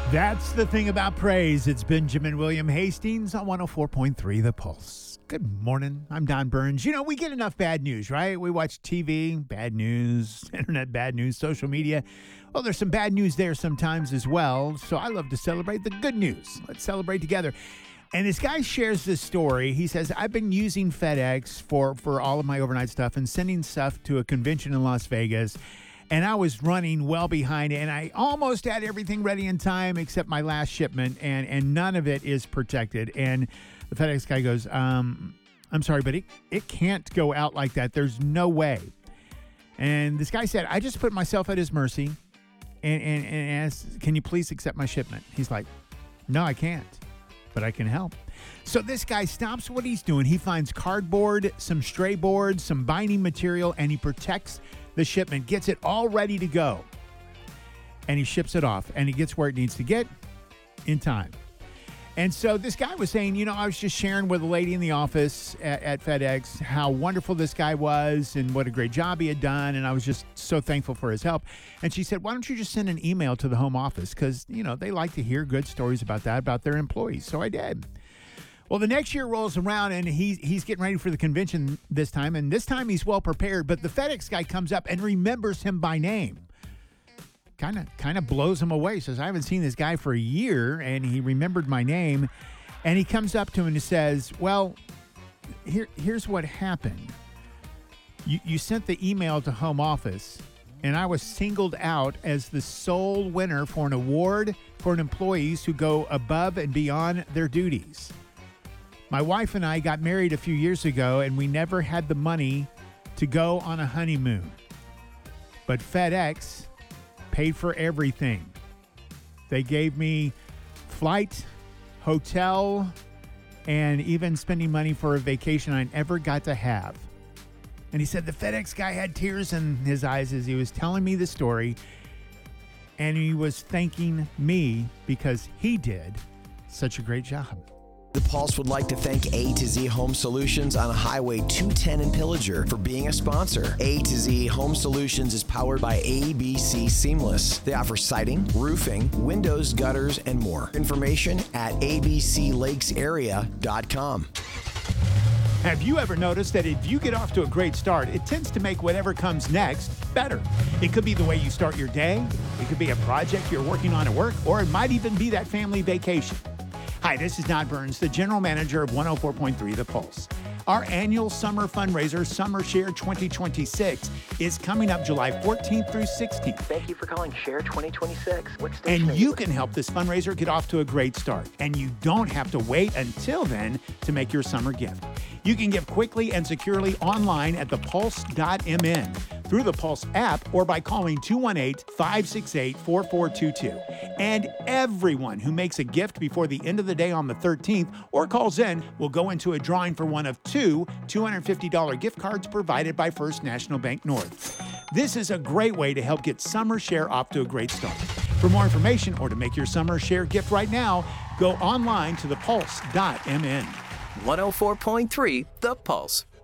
That's the thing about praise. It's Benjamin William Hastings on 104.3 The Pulse. Good morning. I'm Don Burns. You know, we get enough bad news, right? We watch TV, bad news, internet, bad news, social media. Well, there's some bad news there sometimes as well. So I love to celebrate the good news. Let's celebrate together. And this guy shares this story. He says, I've been using FedEx for all of my overnight stuff and sending stuff to a convention in Las Vegas. And I was running well behind, and I almost had everything ready in time except my last shipment, and none of it is protected. And the FedEx guy goes, I'm sorry, but it can't go out like that. There's no way. And this guy said, I just put myself at his mercy and asked, can you please accept my shipment? He's like, no, I can't, but I can help. So this guy stops what he's doing. He finds cardboard, some stray boards, some binding material, and he protects the shipment, gets it all ready to go, and he ships it off, and he gets where it needs to get in time. And so this guy was saying, you know, I was just sharing with a lady in the office at FedEx how wonderful this guy was and what a great job he had done, and I was just so thankful for his help. And she said, why don't you just send an email to the home office, because, you know, they like to hear good stories about that, about their employees. So I did. Well, the next year rolls around, and he's getting ready for the convention this time, and this time he's well prepared, but the FedEx guy comes up and remembers him by name. Kind of blows him away. Says, I haven't seen this guy for a year, and he remembered my name. And he comes up to him and says, well, here's what happened. You sent the email to home office, and I was singled out as the sole winner for an award for employees who go above and beyond their duties. My wife and I got married a few years ago, and we never had the money to go on a honeymoon. But FedEx paid for everything. They gave me flight, hotel, and even spending money for a vacation I never got to have. And he said the FedEx guy had tears in his eyes as he was telling me the story, and he was thanking me because he did such a great job. The Pulse would like to thank A to Z Home Solutions on Highway 210 in Pillager for being a sponsor. A to Z Home Solutions is powered by ABC Seamless. They offer siding, roofing, windows, gutters, and more. Information at abclakesarea.com. Have you ever noticed that if you get off to a great start, it tends to make whatever comes next better? It could be the way you start your day, it could be a project you're working on at work, or it might even be that family vacation. Hi, this is Don Burns, the General Manager of 104.3 The Pulse. Our annual summer fundraiser, Summer Share 2026, is coming up July 14th through 16th. Thank you for calling Share 2026. What station and you can help this fundraiser get off to a great start. And you don't have to wait until then to make your summer gift. You can give quickly and securely online at thepulse.mn, through the Pulse app, or by calling 218-568-4422. And everyone who makes a gift before the end of the day on the 13th or calls in will go into a drawing for one of two $250 gift cards provided by First National Bank North. This is a great way to help get Summer Share off to a great start. For more information or to make your Summer Share gift right now, go online to thepulse.mn. 104.3 The Pulse.